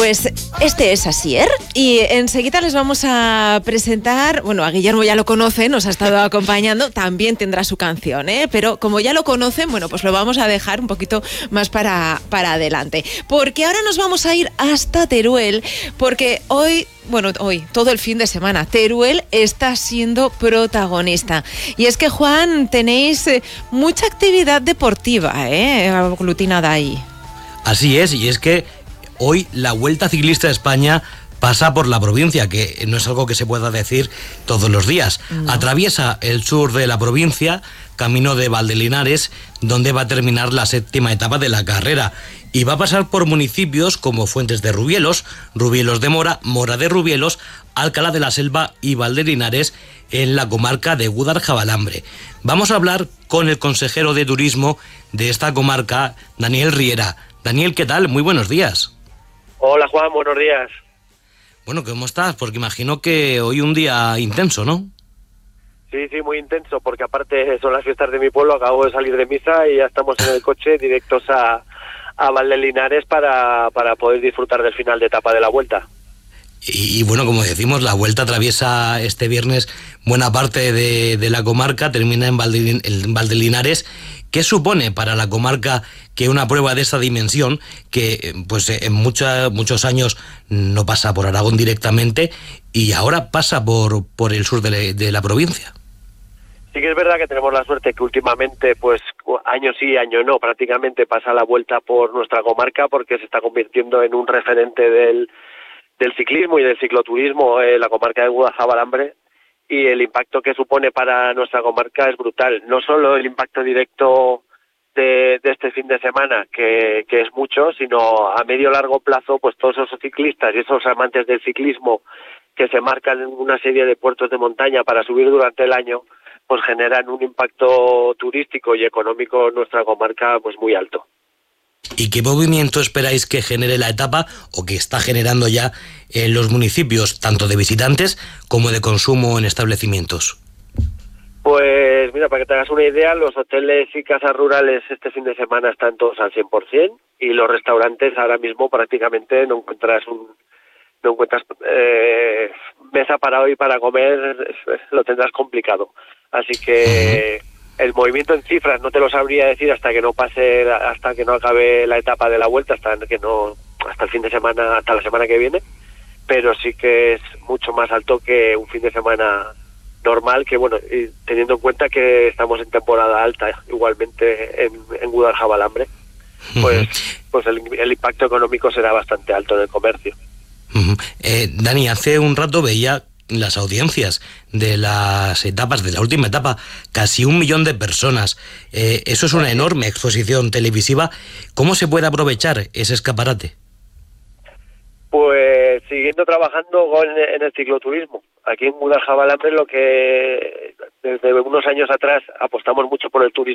Pues este es Asier y enseguida les vamos a presentar, bueno, a Guillermo ya lo conocen, nos ha estado acompañando, también tendrá su canción, pero como ya lo conocen, bueno, pues lo vamos a dejar un poquito más para adelante, porque ahora nos vamos a ir hasta Teruel, porque hoy, todo el fin de semana, Teruel está siendo protagonista. Y es que, Juan, tenéis mucha actividad deportiva, aglutinada ahí. Así es, y es que hoy la Vuelta Ciclista de España pasa por la provincia, que no es algo que se pueda decir todos los días. No. Atraviesa el sur de la provincia, camino de Valdelinares, donde va a terminar la 7ª etapa de la carrera. Y va a pasar por municipios como Fuentes de Rubielos, Rubielos de Mora, Mora de Rubielos, Alcalá de la Selva y Valdelinares, en la comarca de Gúdar-Jabalambre. Vamos a hablar con el consejero de turismo de esta comarca, Daniel Riera. Daniel, ¿qué tal? Muy buenos días. Hola, Juan, buenos días. Bueno, ¿cómo estás? Porque imagino que hoy un día intenso, ¿no? Sí, muy intenso, porque aparte son las fiestas de mi pueblo, acabo de salir de misa y ya estamos en el coche directos a Valdelinares para poder disfrutar del final de etapa de la Vuelta. Y bueno, como decimos, la Vuelta atraviesa este viernes buena parte de la comarca, termina en Valdelinares. ¿Qué supone para la comarca que una prueba de esta dimensión, que pues en muchos años no pasa por Aragón directamente y ahora pasa por el sur de la provincia? Sí que es verdad que tenemos la suerte que últimamente, pues año sí, año no, prácticamente pasa la Vuelta por nuestra comarca, porque se está convirtiendo en un referente del ciclismo y del cicloturismo en la comarca de Gúdar-Jabalambre, y el impacto que supone para nuestra comarca es brutal. No solo el impacto directo de este fin de semana, que es mucho, sino a medio largo plazo, pues todos esos ciclistas y esos amantes del ciclismo que se marcan en una serie de puertos de montaña para subir durante el año, pues generan un impacto turístico y económico en nuestra comarca pues muy alto. ¿Y qué movimiento esperáis que genere la etapa o que está generando ya en los municipios, tanto de visitantes como de consumo en establecimientos? Pues mira, para que te hagas una idea, los hoteles y casas rurales este fin de semana están todos al 100%, y los restaurantes ahora mismo prácticamente no encuentras mesa para hoy para comer, lo tendrás complicado. Así que el movimiento en cifras no te lo sabría decir hasta que no acabe la etapa de la Vuelta, hasta el fin de semana, hasta la semana que viene, pero sí que es mucho más alto que un fin de semana normal, que bueno, y teniendo en cuenta que estamos en temporada alta igualmente en Gúdar-Jabalambre, pues el impacto económico será bastante alto en el comercio. Dani, hace un rato veía las audiencias de las etapas, de la última etapa, casi 1 millón de personas. Eso es una enorme exposición televisiva. ¿Cómo se puede aprovechar ese escaparate? Pues siguiendo trabajando en el cicloturismo. Aquí en Gúdar-Jabalambre, lo que desde unos años atrás apostamos mucho por el turismo